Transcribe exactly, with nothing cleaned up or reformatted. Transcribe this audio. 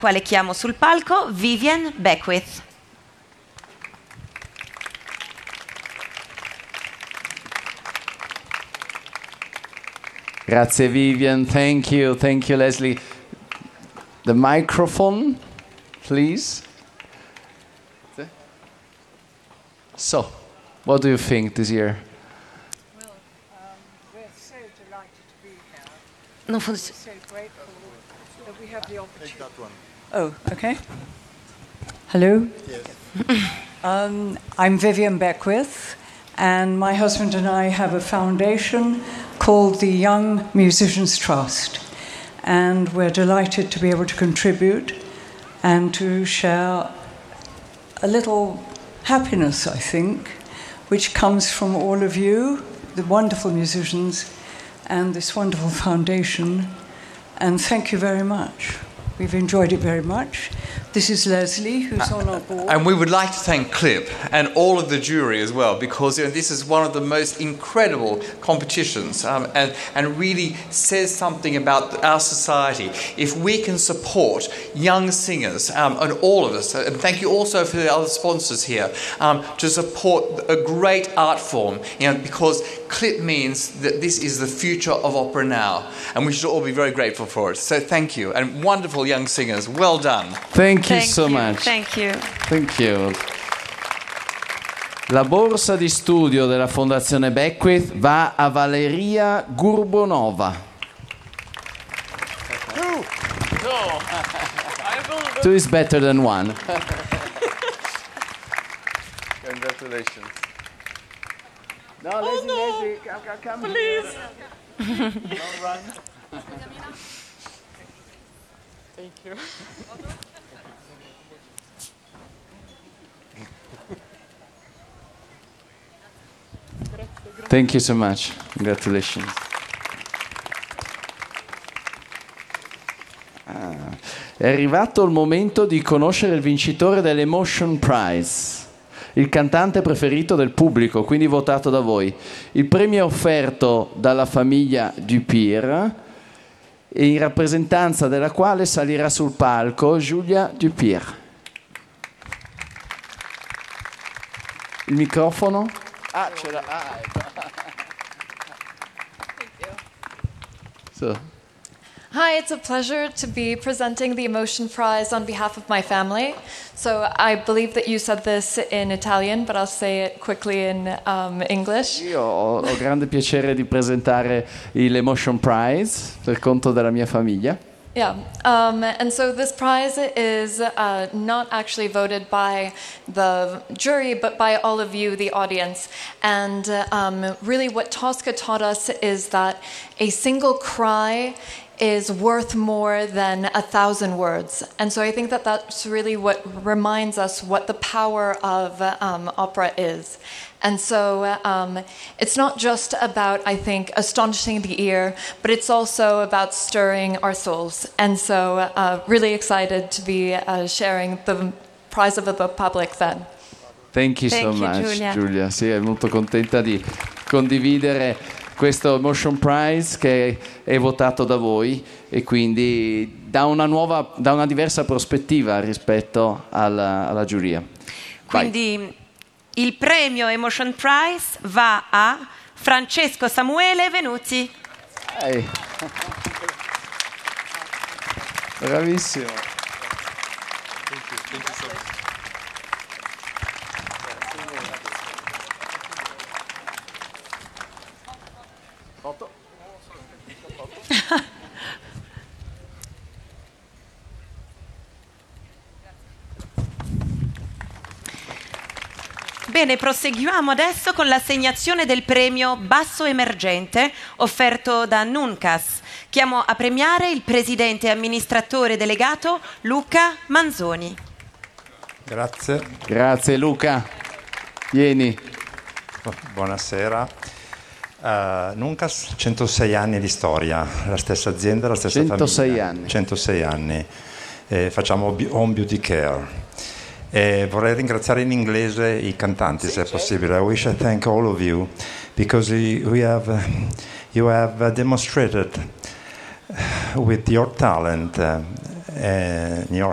quale chiamo sul palco Vivian Beckwith. Grazie Vivian, thank you, thank you Leslie. The microphone, please. So, what do you think this year? Well, um, we're so delighted to be here. Non We're funziona. so grateful that we have the opportunity. Oh, okay. Hello? Yes. um, I'm Vivian Beckwith, and my husband and I have a foundation called the Young Musicians Trust. And we're delighted to be able to contribute and to share a little happiness, I think, which comes from all of you, the wonderful musicians, and this wonderful foundation. And thank you very much. We've enjoyed it very much. This is Leslie, who's on our board. And we would like to thank Clip and all of the jury as well, because you know, this is one of the most incredible competitions um, and, and really says something about our society. If we can support young singers, um, and all of us, and thank you also for the other sponsors here, um, to support a great art form, you know, because Clip means that this is the future of opera now, and we should all be very grateful for it. So thank you, and wonderful young singers, well done. Thank you Thank so you, much. Thank you. Thank you. La borsa di studio della Fondazione Beckwith va a Valeria Gurbonova. No. No. Two is better than one. Congratulations. No, Oh, Leslie, no. Leslie, come, come, come. Please. Don't run. Thank you. Thank you so much. Congratulations. Ah, è arrivato il momento di conoscere il vincitore dell'Emotion Prize, il cantante preferito del pubblico, quindi votato da voi. Il premio è offerto dalla famiglia Dupire, e in rappresentanza della quale salirà sul palco Julia Dupire. Il microfono? Ah, ce l'ha. Ah, ecco. So. Hi, it's a pleasure to be presenting the Emotion Prize on behalf of my family. So I believe that you said this in Italian, but I'll say it quickly in um, English. Io ho, ho grande piacere di presentare l'Emotion Prize per conto della mia famiglia. Yeah, um, and so this prize is uh, not actually voted by the jury, but by all of you, the audience. And uh, um, really what Tosca taught us is that a single cry is worth more than a thousand words. And so I think that that's really what reminds us what the power of um, opera is. And so um, it's not just about, I think, astonishing the ear, but it's also about stirring our souls. And so uh, really excited to be uh, sharing the prize of the public then. Thank you Thank so you, much, Giulia. Giulia. Sì, è molto contenta di condividere questo Emotion Prize che è votato da voi e quindi dà una nuova, dà una diversa prospettiva rispetto alla, alla giuria. Quindi il premio Emotion Prize va a Francesco Samuele Venuti. Vai. Bravissimo. Bene, proseguiamo adesso con l'assegnazione del premio Basso Emergente offerto da Nuncas. Chiamo a premiare il presidente e amministratore delegato Luca Manzoni. Grazie. Grazie Luca. Vieni. Buonasera. Uh, Nuncas, centosei anni di storia, la stessa azienda, la stessa centosei famiglia. anni. centosei anni. Eh, facciamo home beauty care. E vorrei ringraziare in inglese i cantanti, se è possibile. I wish I thank all of you because we have, you have demonstrated with your talent uh, and your